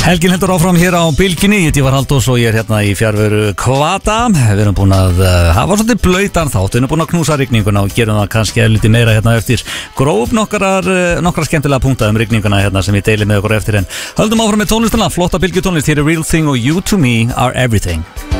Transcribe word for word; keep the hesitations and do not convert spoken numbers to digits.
Helgin heldur áfram hér á Bylgjunni. Ég var Halldórs og ég er hérna í fjárveru Kvata. Við erum búin að uh, hafa svolítið blautan þátt. Við erum búin að knúsa rigninguna og gerum það kannski lítið meira hérna eftir. Gróf nokkrar, uh, nokkrar skemmtilega punkta um rigninguna hérna sem ég deili með okkur eftir. En höldum áfram með tónlistina. Flotta Bylgjutónlist. Hér er Real Thing og You To Me Are Everything.